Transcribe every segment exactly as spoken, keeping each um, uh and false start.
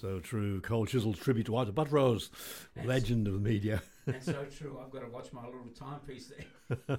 So true. Cold Chisel's tribute to Walter Buttrose, that's, legend of the media. That's so true. I've got to watch my little timepiece there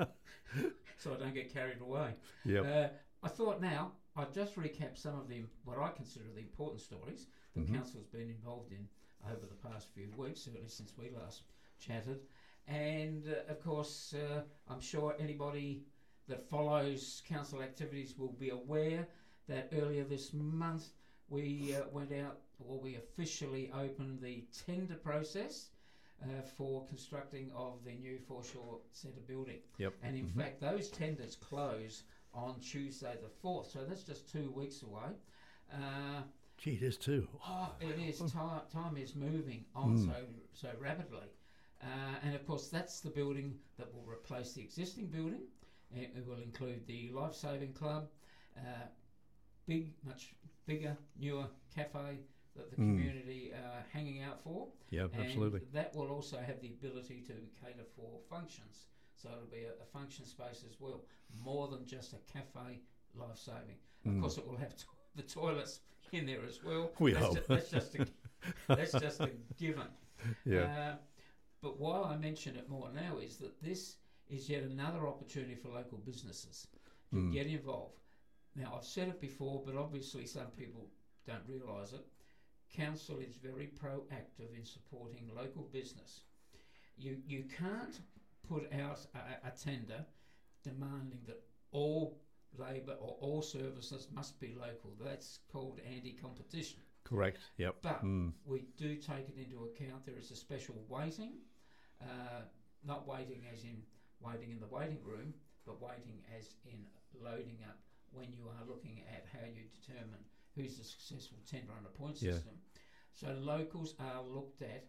so I don't get carried away. Yep. Uh, I thought now I'd just recap some of the what I consider the important stories the mm-hmm. council's been involved in over the past few weeks, certainly since we last chatted. And uh, of course, uh, I'm sure anybody that follows council activities will be aware that earlier this month we uh, went out, or we officially opened the tender process uh, for constructing of the new Foreshore Centre building. Yep. And in mm-hmm. fact, those tenders close on Tuesday the fourth, so that's just two weeks away. Uh, Gee, it is too. Oh, it is. Time, time is moving on Mm. so so rapidly. Uh, and of course, that's the building that will replace the existing building. It, it will include the Life-Saving Club, uh, big, much bigger, newer cafe that the Mm. community are hanging out for. Yeah, and absolutely. that will also have the ability to cater for functions. So it'll be a, a function space as well, more than just a cafe life-saving. Of Mm. course, it will have to the toilets in there as well. We that's hope. Ju- that's just a, that's just a given. Yeah. Uh, but why I mention it more now is that this is yet another opportunity for local businesses to Mm. get involved. Now, I've said it before, but obviously some people don't realise it. Council is very proactive in supporting local business. You you can't put out a, a tender demanding that all labour or all services must be local. That's called anti-competition. Correct. Yep. But mm. we do take it into account. There is a special waiting, uh, not waiting as in waiting in the waiting room, but waiting as in loading up when you are looking at how you determine who's the successful tender on a point Yeah. system. So locals are looked at,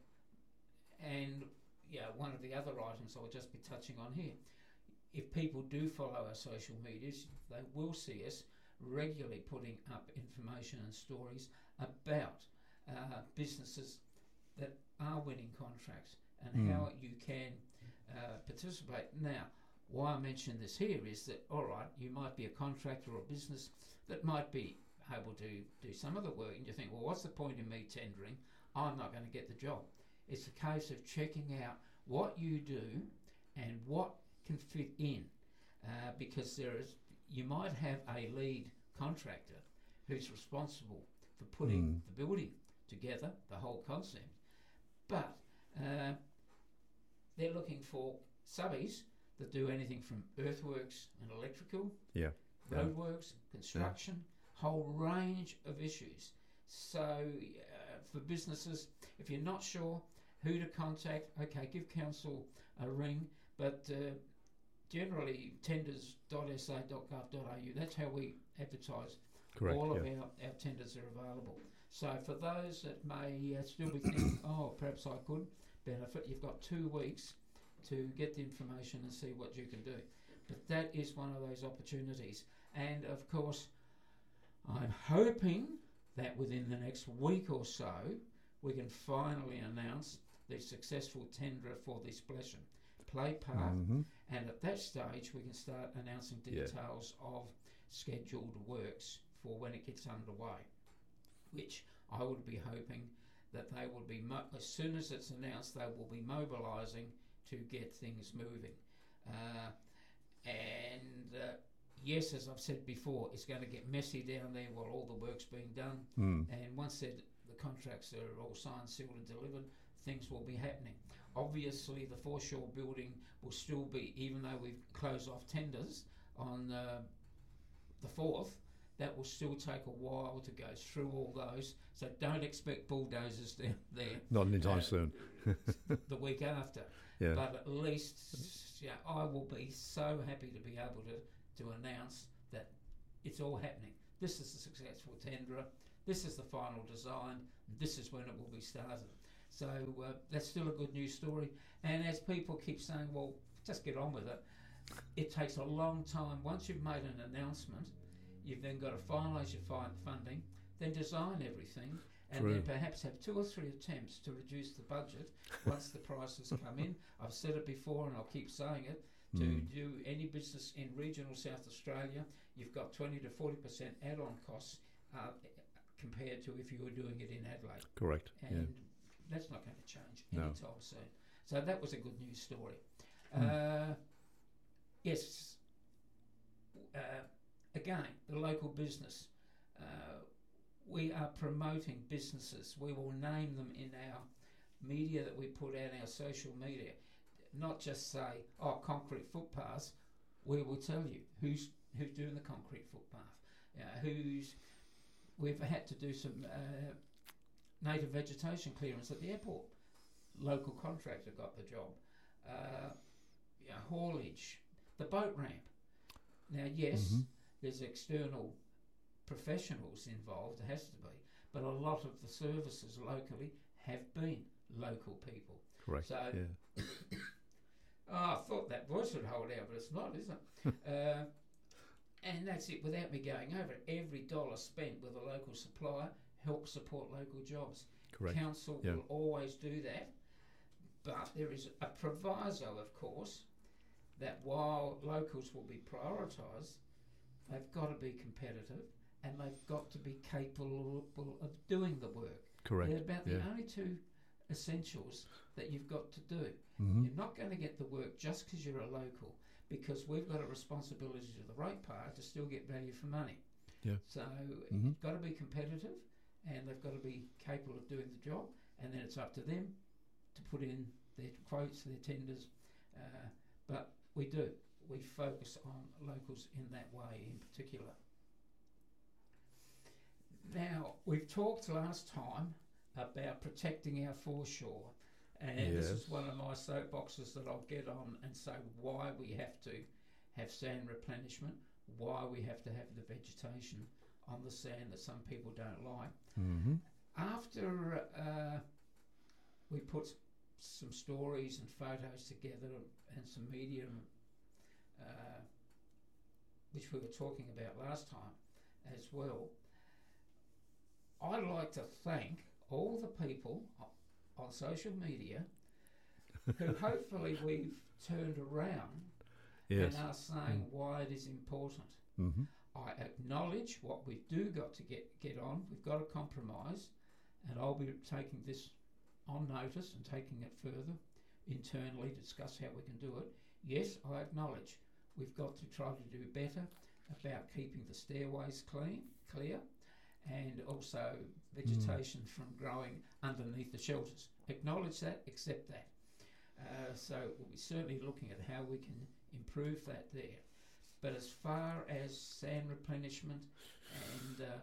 and yeah, one of the other items I'll just be touching on here. If people do follow our social medias, they will see us regularly putting up information and stories about uh, businesses that are winning contracts and Mm. how you can uh, participate. Now, why I mention this here is that, all right, you might be a contractor or a business that might be able to do some of the work, and you think, well, what's the point in me tendering? I'm not going to get the job. It's a case of checking out what you do and what can fit in, uh, because there is, you might have a lead contractor who's responsible for putting Mm. the building together, the whole concept, but uh, they're looking for subbies that do anything from earthworks and electrical, Yeah. Yeah. roadworks, construction, whole range of issues. So uh, for businesses, if you're not sure who to contact, okay, give council a ring, but uh, generally tenders dot s a dot gov dot a u, that's how we advertise. Correct. All of yeah. our, our tenders are available. So for those that may uh, still be thinking, oh, perhaps I could benefit, you've got two weeks to get the information and see what you can do. But that is one of those opportunities. And of course, I'm hoping that within the next week or so, we can finally announce the successful tender for the Splash and Play Park. Mhm. And at that stage, we can start announcing Yeah. details of scheduled works for when it gets underway, which I would be hoping that they will be, mo- as soon as it's announced, they will be mobilising to get things moving. Uh, and uh, yes, as I've said before, it's going to get messy down there while all the work's being done. Mm. And once the contracts are all signed, sealed and delivered, things will be happening. Obviously, the Foreshore building will still be, even though we've closed off tenders on uh, the fourth, that will still take a while to go through all those. So don't expect bulldozers down there. Not anytime uh, soon. the week after. Yeah. But at least yeah, I will be so happy to be able to, to announce that it's all happening. This is the successful tenderer. This is the final design. This is when it will be started. So uh, that's still a good news story. And as people keep saying, well, just get on with it, it takes a long time. Once you've made an announcement, you've then got to finalise your fi- funding, then design everything, and True. then perhaps have two or three attempts to reduce the budget once the prices come in. I've said it before and I'll keep saying it. To Mm. do any business in regional South Australia, you've got twenty to forty percent add-on costs uh, compared to if you were doing it in Adelaide. Correct. And yeah. that's not going to change No. anytime soon. So that was a good news story. Mm. Uh, yes, uh, again, the local business. Uh, we are promoting businesses. We will name them in our media that we put out, our social media. Not just say, oh, concrete footpaths. We will tell you who's who's doing the concrete footpath. Uh, who's we've had to do some uh, native vegetation clearance at the airport. Local contractor got the job. Uh, you know, haulage, the boat ramp. Now, yes, Mm-hmm. there's external professionals involved. There has to be, but a lot of the services locally have been local people. Correct. So, yeah. oh, I thought that voice would hold out, but it's not, is it? uh, and that's it. Without me going over it, every dollar spent with a local supplier helps support local jobs. Correct. Council Yeah. will always do that, but there is a proviso, of course, that while locals will be prioritised, they've got to be competitive and they've got to be capable of doing the work. Correct. They're about the yeah. only two essentials that you've got to do. Mm-hmm. You're not going to get the work just because you're a local, because we've got a responsibility to the ratepayer to still get value for money. Yeah. So Mm-hmm. you've got to be competitive and they've got to be capable of doing the job, and then it's up to them to put in their quotes, their tenders. Uh, but we do. We focus on locals in that way in particular. Now, we've talked last time about protecting our foreshore, and this Yes. is one of my soapboxes that I'll get on and say why we have to have sand replenishment, why we have to have the vegetation on the sand that some people don't like. Mm-hmm. After uh, we put some stories and photos together and some media, uh, which we were talking about last time as well, I'd like to thank all the people on social media who hopefully we've turned around Yes. and are saying why it is important. Mm-hmm. I acknowledge what we do got to get, get on. We've got to compromise, and I'll be taking this on notice and taking it further internally to discuss how we can do it. Yes, I acknowledge we've got to try to do better about keeping the stairways clean, clear, and also vegetation mm. from growing underneath the shelters. Acknowledge that, accept that. Uh, so we'll be certainly looking at how we can improve that there. But as far as sand replenishment and uh,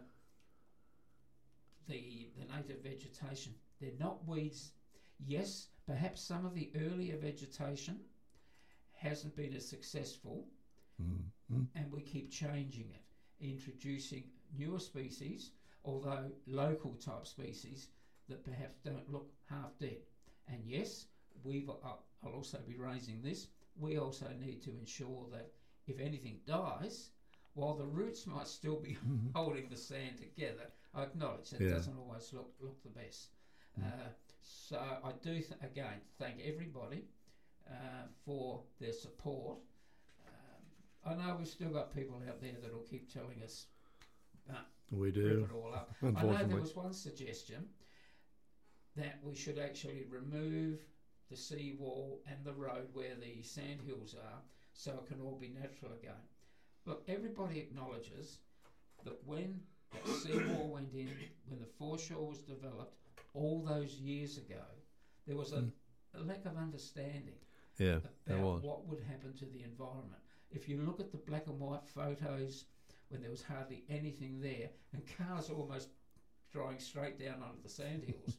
the the native vegetation, they're not weeds. Yes, perhaps some of the earlier vegetation hasn't been as successful, Mm-hmm. and we keep changing it, introducing newer species, although local type species that perhaps don't look half dead. And yes, we've, uh, I'll also be raising this, we also need to ensure that if anything dies, while the roots might still be Mm-hmm. holding the sand together, I acknowledge that Yeah. doesn't always look, look the best. Mm. Uh, so I do, th- again, thank everybody uh, for their support. Um, I know we've still got people out there that will keep telling us, uh, We rip do. it all up. I know Unfortunately. there was one suggestion that we should actually remove the seawall and the road where the sand hills are so it can all be natural again. Look, everybody acknowledges that when the seawall went in, when the foreshore was developed all those years ago, there was a, Mm. a lack of understanding Yeah, there about was. what would happen to the environment. If you look at the black and white photos when there was hardly anything there and cars almost driving straight down onto the sand hills,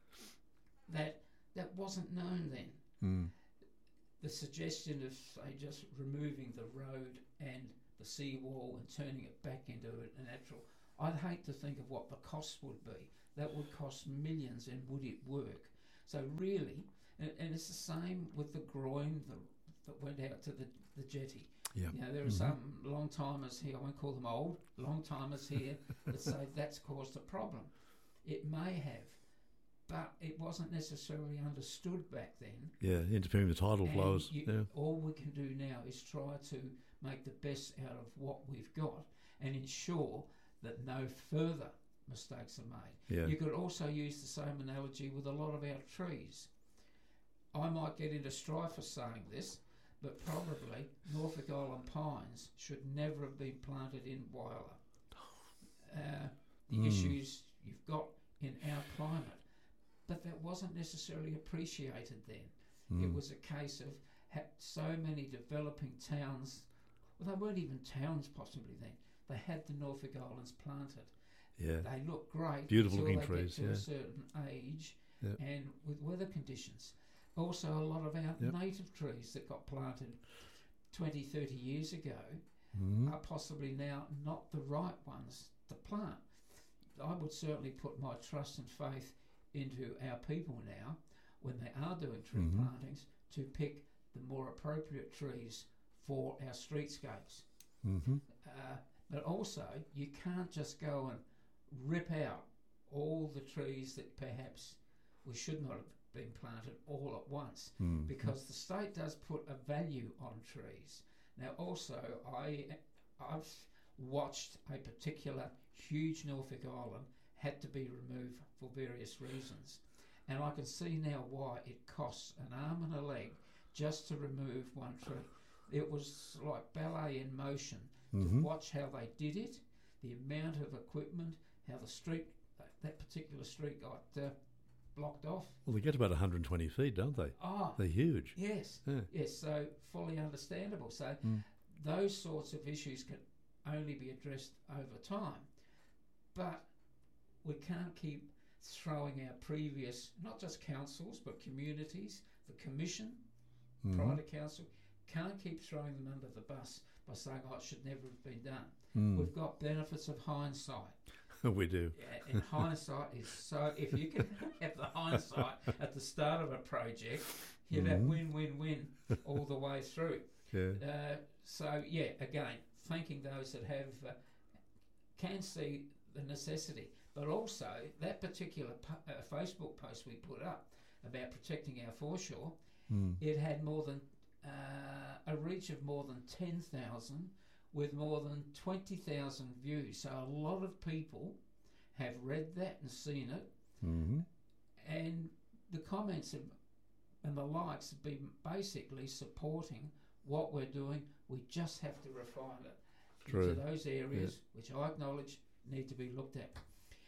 that that wasn't known then. Mm. The suggestion of, say, just removing the road and the seawall and turning it back into a, a natural, I'd hate to think of what the cost would be. That would cost millions, and would it work? So really, and, and it's the same with the groin the, that went out to the, the jetty. Yeah. You know, there are Mhm. some long timers here, I won't call them old, long timers here that say that's caused a problem. It may have, but it wasn't necessarily understood back then. Yeah, interfering with tidal And flows. you- Yeah. all we can do now is try to make the best out of what we've got and ensure that no further mistakes are made. Yeah. You could also use the same analogy with a lot of our trees. I might get into strife for saying this, but probably Norfolk Island pines should never have been planted in Whyalla. Uh, the Mm. issues you've got in our climate, but that wasn't necessarily appreciated then. Mm. It was a case of ha- so many developing towns, well, they weren't even towns possibly then, they had the Norfolk Islands planted. Yeah. They look great Beautiful until looking they trees, get to yeah. a certain age Yep. and with weather conditions. Also, a lot of our Yep. native trees that got planted twenty, thirty years ago Mm. are possibly now not the right ones to plant. I would certainly put my trust and faith into our people now, when they are doing tree Mhm. plantings, to pick the more appropriate trees for our streetscapes. Mm-hmm. Uh, but also, you can't just go and rip out all the trees that perhaps we should not have been planted all at once, Mm. because the state does put a value on trees. Now, also, I, I've watched a particular huge Norfolk Island had to be removed for various reasons, and I can see now why it costs an arm and a leg just to remove one tree. It was like ballet in motion. Mm-hmm. To watch how they did it, the amount of equipment, how the street, that, that particular street got uh, blocked off. Well, they get about one hundred twenty feet, don't they? Ah, They're huge. yes, Yeah. yes, so fully understandable. So Mm. those sorts of issues can only be addressed over time. But we can't keep throwing our previous, not just councils, but communities, the commission, Mhm. prior to council, can't keep throwing them under the bus by saying, oh, it should never have been done. Mm. We've got benefits of hindsight. We do. Yeah, and hindsight is so, if you can have the hindsight at the start of a project, you'd have Mhm. win, win, win all the way through. Yeah. Uh, so, yeah, again, thanking those that have, uh, can see the necessity. But also, that particular po- uh, Facebook post we put up about protecting our foreshore, Mm. it had more than uh, a reach of more than ten thousand with more than twenty thousand views. So a lot of people have read that and seen it, Mm-hmm. and the comments have, and the likes have been basically supporting what we're doing. We just have to refine it True. into those areas which I acknowledge need to be looked at.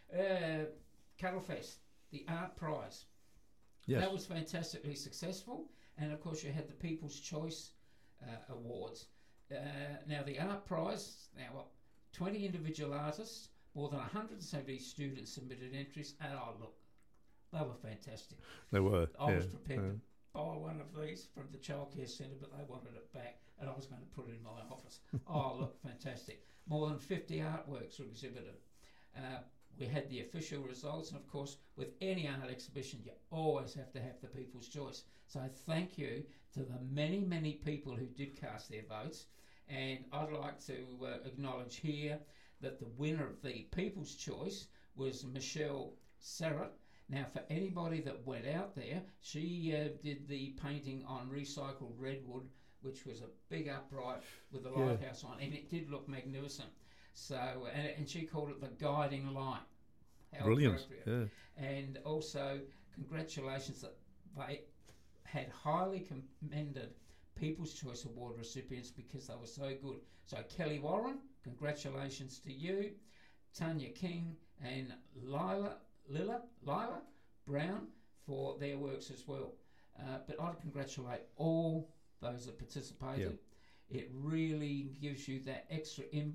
Uh, Cuddlefest, the art prize. Yes. That was fantastically successful, and of course you had the People's Choice uh, Awards. Uh, now the art prize, now what, twenty individual artists, more than one hundred seventy students submitted entries, and oh look, they were fantastic. They were. I yeah. was prepared yeah. to buy one of these from the childcare centre, but they wanted it back, and I was going to put it in my office. Oh look, fantastic. More than fifty artworks were exhibited. Uh, we had the official results, and of course with any art exhibition you always have to have the People's Choice. So thank you to the many many people who did cast their votes, and I'd like to uh, acknowledge here that the winner of the People's Choice was Michelle Serrett. Now for anybody that went out there, she uh, did the painting on recycled redwood, which was a big upright with the Yeah. lighthouse on, and it did look magnificent. So, and, and she called it the guiding light. How Brilliant. appropriate. Yeah. And also, congratulations that they had highly commended People's Choice Award recipients because they were so good. So, Kelly Warren, congratulations to you. Tanya King and Lila, Lila, Lila Brown for their works as well. Uh, but I'd congratulate all those that participated. It really gives you that extra im-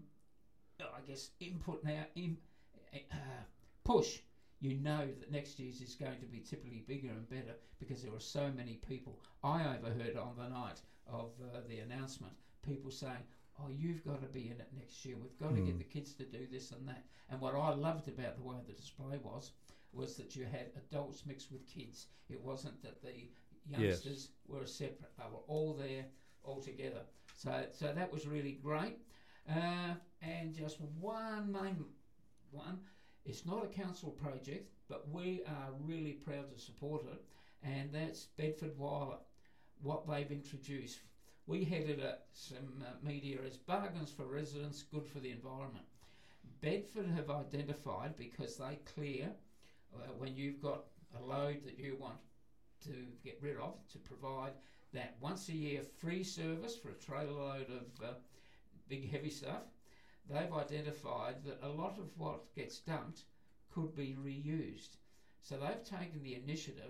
I guess input now, in, uh, push. You know that next year's is going to be typically bigger and better because there were so many people. I overheard on the night of uh, the announcement people saying, oh, you've got to be in it next year. We've got to Mm. get the kids to do this and that. And what I loved about the way the display was, was that you had adults mixed with kids. It wasn't that the youngsters were separate. They were all there, all together. So, so that was really great. Uh, and just one main one, it's not a council project, but we are really proud to support it, and that's Bedford Whyalla, what they've introduced. We headed uh, some uh, media as bargains for residents, good for the environment. Bedford have identified, because they clear uh, when you've got a load that you want to get rid of, to provide that once a year free service for a trailer load of uh, big heavy stuff. They've identified that a lot of what gets dumped could be reused. So they've taken the initiative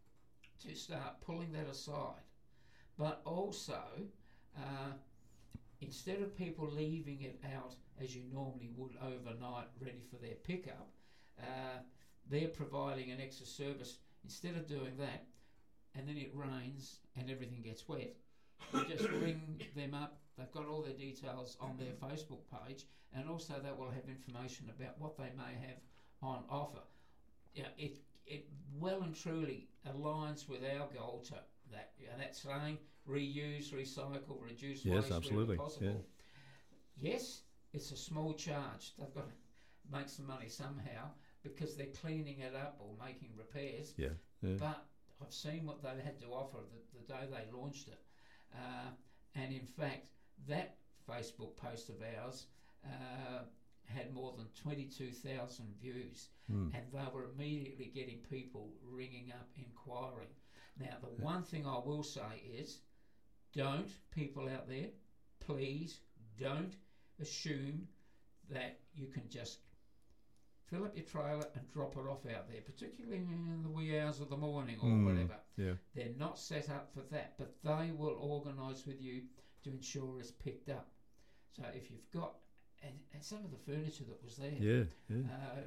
to start pulling that aside. But also, uh, instead of people leaving it out as you normally would overnight ready for their pickup, uh, they're providing an extra service. Instead of doing that, and then it rains and everything gets wet, you just ring them up. They've got all their details on their Facebook page, and also they will have information about what they may have on offer. Yeah, it it well and truly aligns with our goal to that. You know, that saying: reuse, recycle, reduce yes, waste absolutely. wherever possible. Yeah. Yes, it's a small charge. They've got to make some money somehow because they're cleaning it up or making repairs. Yeah. yeah. But I've seen what they had to offer the, the day they launched it. Uh, and in fact, that Facebook post of ours uh, had more than twenty-two thousand views. Mm. And they were immediately getting people ringing up, inquiring. Now, the one thing I will say is, don't, people out there, please don't assume that you can just fill up your trailer and drop it off out there, particularly in the wee hours of the morning or mm. whatever. Yeah. They're not set up for that, but they will organise with you to ensure it's picked up. So if you've got, and, and some of the furniture that was there, Yeah. yeah. uh,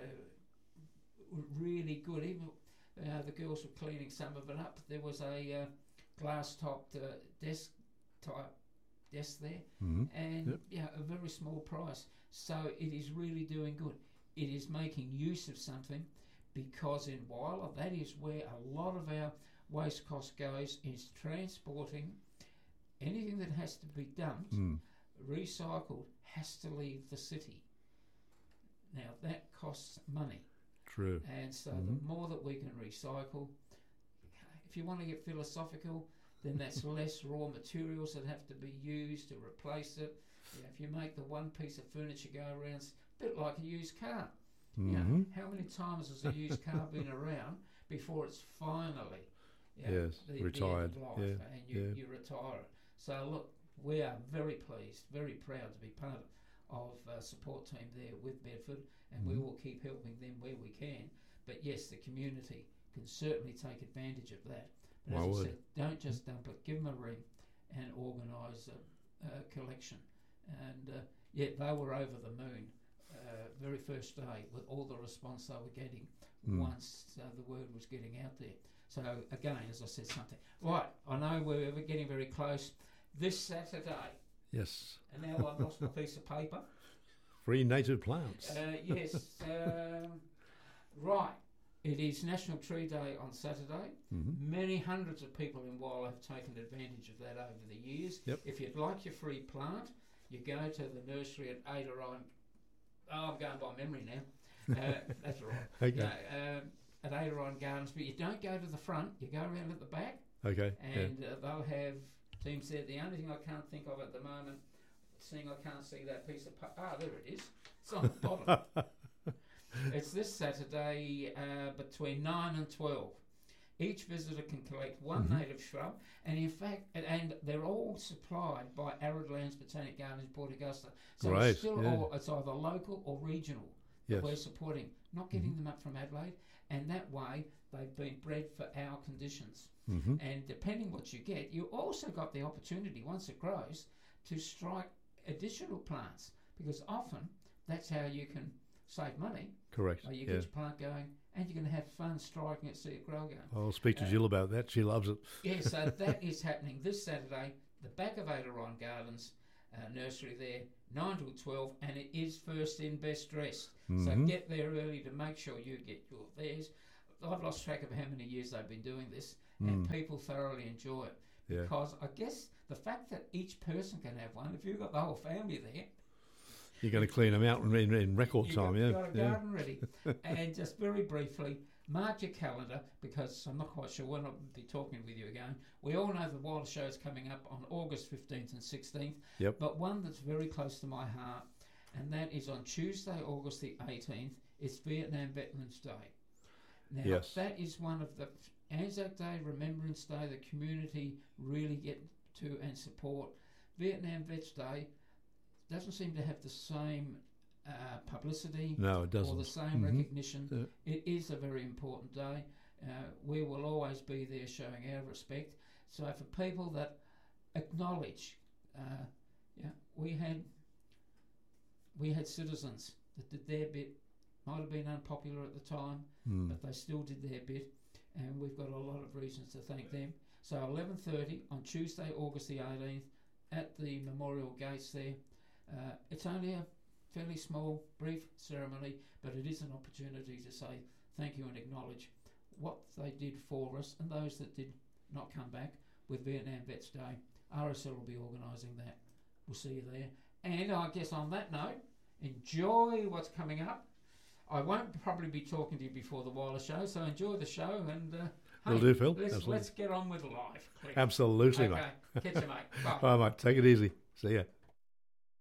were really good. Even uh, the girls were cleaning some of it up. There was a uh, glass-topped uh, desk type desk there, mm-hmm. and yep. yeah, a very small price. So it is really doing good. It is making use of something, because in Wyler, that is where a lot of our waste cost goes, is transporting anything that has to be dumped, mm. recycled, has to leave the city. Now that costs money. True. And so mm-hmm. the more that we can recycle, if you want to get philosophical, then that's less raw materials that have to be used to replace it. Yeah, if you make the one piece of furniture go around, it's a bit like a used car. Mm-hmm. You know, how many times has a used car been around before it's finally you know, yes, the, retired. the end of life, yeah. and you, yeah. you retire it. So look, we are very pleased, very proud to be part of a support team there with Bedford, and mm-hmm. we will keep helping them where we can. But yes, the community can certainly take advantage of that. But My as I word. said, don't just dump it, give them a ring and organise a, a collection. And uh, yeah, they were over the moon uh, very first day with all the response they were getting mm. once uh, the word was getting out there. So again, as I said, something. Right, I know we're getting very close. This Saturday, yes, and now I've lost my piece of paper. Free native plants. Uh, yes, um, right. It is National Tree Day on Saturday. Mm-hmm. Many hundreds of people in Wyler have taken advantage of that over the years. Yep. If you'd like your free plant, you go to the nursery at Aileron. Oh, I'm going by memory now. Uh, that's all right. Okay. Yeah, um, at Aileron Gardens, but you don't go to the front. You go around at the back, Okay. and uh, they'll have teams there. The only thing I can't think of at the moment, seeing I can't see that piece of pa- ah, there it is. It's on the bottom. It's this Saturday uh, between nine and twelve. Each visitor can collect one mm-hmm. native shrub, and in fact, and, and they're all supplied by Arid Lands Botanic Gardens, Port Augusta. So right. it's still yeah. all, it's either local or regional yes. that we're supporting, not getting mm-hmm. them up from Adelaide, and that way they've been bred for our conditions. Mm-hmm. And depending what you get, you also got the opportunity, once it grows, to strike additional plants, because often that's how you can save money. Correct. Uh, you yeah. get your plant going, and you're going to have fun striking it, see it grow again. I'll speak to uh, Jill about that. She loves it. Yeah, so that is happening this Saturday, the back of Aileron Gardens, uh, nursery there, nine till twelve, and it is first in, best dressed. Mm-hmm. So get there early to make sure you get your theirs. I've lost track of how many years they've been doing this, mm. and people thoroughly enjoy it. Yeah. Because I guess the fact that each person can have one, if you've got the whole family there, you're going to clean them out in, in, in record you've time, got, yeah. You've got a yeah. garden ready. And just very briefly, mark your calendar, because I'm not quite sure when I'll be talking with you again. We all know the Wyler Show is coming up on August fifteenth and sixteenth, Yep. but one that's very close to my heart and that is on Tuesday, August the eighteenth. It's Vietnam Veterans Day. Now, Yes. that is one of the Anzac Day, Remembrance Day, the community really get to and support. Vietnam Vets Day doesn't seem to have the same uh, publicity No, it doesn't. or the same Mhm. recognition. Uh, It is a very important day. Uh, we will always be there showing our respect. So for people that acknowledge, uh, yeah, we had we had citizens that did their bit. Might have been unpopular at the time, mm. but they still did their bit, and we've got a lot of reasons to thank them. So eleven thirty on Tuesday, August the eighteenth, at the memorial gates there. Uh, it's only a fairly small, brief ceremony, but it is an opportunity to say thank you and acknowledge what they did for us, and those that did not come back with Vietnam Vets Day. R S L will be organising that. We'll see you there. And I guess on that note, enjoy what's coming up. I won't probably be talking to you before the wireless show, so enjoy the show and uh, Will hey, do, Phil. Let's, Absolutely. let's get on with life. Quick. Absolutely, Okay, mate. catch you, mate. Bye. All right, mate. Take it easy. See ya.